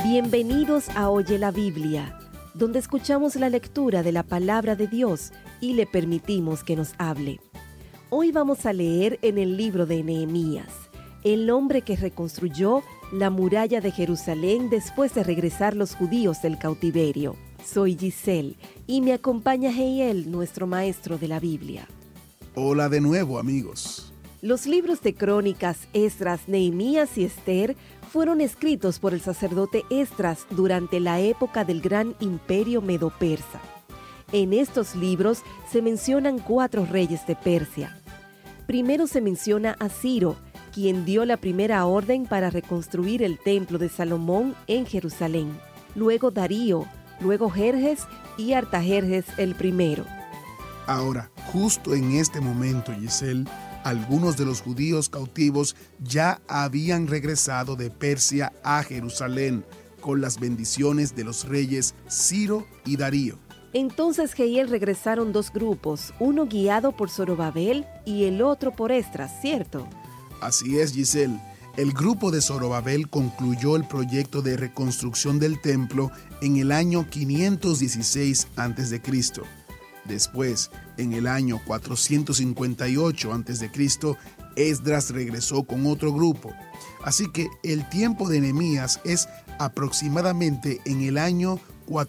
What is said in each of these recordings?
Bienvenidos a Oye la Biblia, donde escuchamos la lectura de la palabra de Dios y le permitimos que nos hable. Hoy vamos a leer en el libro de Nehemías, el hombre que reconstruyó la muralla de Jerusalén después de regresar los judíos del cautiverio. Soy Giselle y me acompaña Heiel, nuestro maestro de la Biblia. Hola de nuevo, amigos. Los libros de Crónicas, Esdras, Nehemías y Esther fueron escritos por el sacerdote Esdras durante la época del gran imperio medo-persa. En estos libros se mencionan 4 reyes de Persia. Primero se menciona a Ciro, quien dio la primera orden para reconstruir el templo de Salomón en Jerusalén. Luego Darío, luego Jerjes y Artajerjes el primero. Ahora, justo en este momento, Giselle, algunos de los judíos cautivos ya habían regresado de Persia a Jerusalén con las bendiciones de los reyes Ciro y Darío. Entonces Heiel regresaron 2 grupos, uno guiado por Zorobabel y el otro por Esdras, ¿cierto? Así es, Giselle. El grupo de Zorobabel concluyó el proyecto de reconstrucción del templo en el año 516 a.C. Después, en el año 458 a.C., Esdras regresó con otro grupo. Así que el tiempo de Nehemías es aproximadamente en el año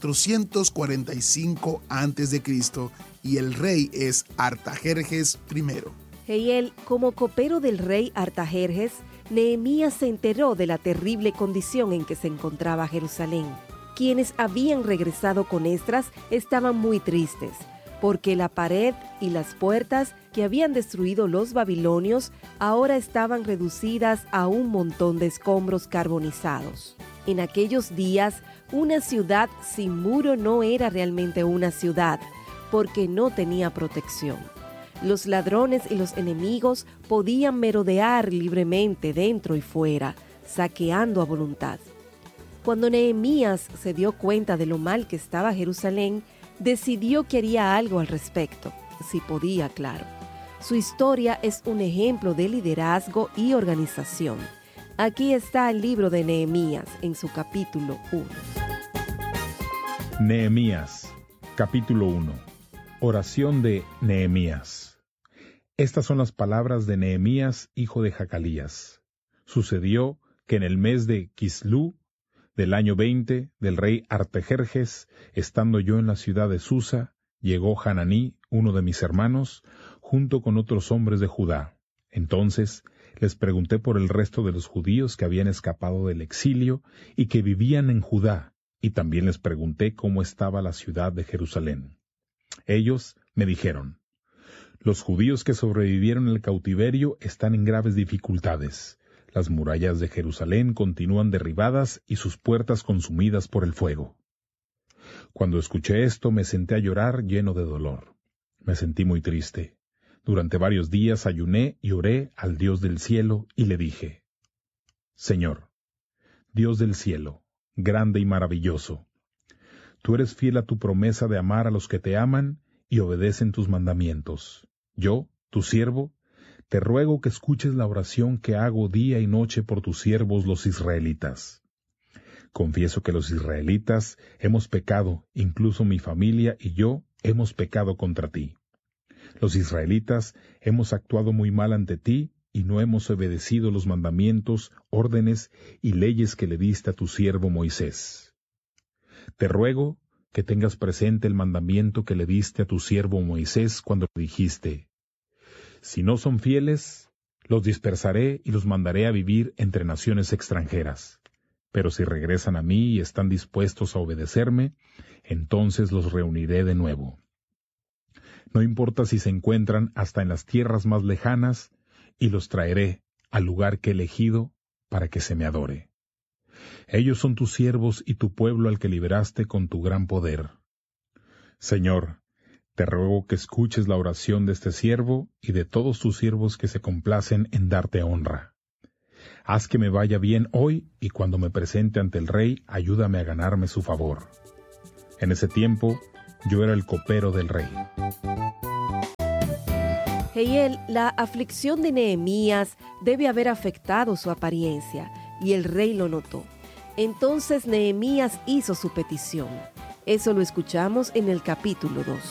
445 a.C. y el rey es Artajerjes I. Heiel, como copero del rey Artajerjes, Nehemías se enteró de la terrible condición en que se encontraba Jerusalén. Quienes habían regresado con Esdras estaban muy tristes, porque la pared y las puertas que habían destruido los babilonios ahora estaban reducidas a un montón de escombros carbonizados. En aquellos días, una ciudad sin muro no era realmente una ciudad, porque no tenía protección. Los ladrones y los enemigos podían merodear libremente dentro y fuera, saqueando a voluntad. Cuando Nehemías se dio cuenta de lo mal que estaba Jerusalén, decidió que haría algo al respecto, si podía, claro. Su historia es un ejemplo de liderazgo y organización. Aquí está el libro de Nehemías en su capítulo 1. Nehemías, capítulo 1. Oración de Nehemías. Estas son las palabras de Nehemías, hijo de Jacalías. Sucedió que en el mes de Quislú, del año 20 del rey Artajerjes, estando yo en la ciudad de Susa, llegó Hananí, uno de mis hermanos, junto con otros hombres de Judá. Entonces les pregunté por el resto de los judíos que habían escapado del exilio y que vivían en Judá, y también les pregunté cómo estaba la ciudad de Jerusalén. Ellos me dijeron: los judíos que sobrevivieron al cautiverio están en graves dificultades. Las murallas de Jerusalén continúan derribadas y sus puertas consumidas por el fuego. Cuando escuché esto me senté a llorar lleno de dolor. Me sentí muy triste. Durante varios días ayuné y oré al Dios del cielo y le dije: Señor, Dios del cielo, grande y maravilloso, tú eres fiel a tu promesa de amar a los que te aman y obedecen tus mandamientos. Yo, tu siervo, te ruego que escuches la oración que hago día y noche por tus siervos los israelitas. Confieso que los israelitas hemos pecado, incluso mi familia y yo hemos pecado contra ti. Los israelitas hemos actuado muy mal ante ti y no hemos obedecido los mandamientos, órdenes y leyes que le diste a tu siervo Moisés. Te ruego que tengas presente el mandamiento que le diste a tu siervo Moisés cuando dijiste: si no son fieles, los dispersaré y los mandaré a vivir entre naciones extranjeras. Pero si regresan a mí y están dispuestos a obedecerme, entonces los reuniré de nuevo. No importa si se encuentran hasta en las tierras más lejanas, y los traeré al lugar que he elegido para que se me adore. Ellos son tus siervos y tu pueblo al que liberaste con tu gran poder. Señor, te ruego que escuches la oración de este siervo y de todos tus siervos que se complacen en darte honra. Haz que me vaya bien hoy y cuando me presente ante el rey, ayúdame a ganarme su favor. En ese tiempo, yo era el copero del rey. Heiel, la aflicción de Nehemías debe haber afectado su apariencia, y el rey lo notó. Entonces Nehemías hizo su petición. Eso lo escuchamos en el capítulo 2.